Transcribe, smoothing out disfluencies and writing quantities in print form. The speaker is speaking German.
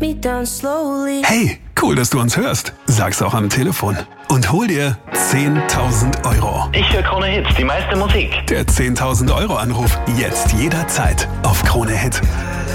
me down slowly. Hey, cool, dass du uns hörst. Sag's auch am Telefon. Und hol dir 10.000 Euro. Ich höre Krone Hits, die meiste Musik. Der 10.000 Euro Anruf jetzt jederzeit auf Krone Hit.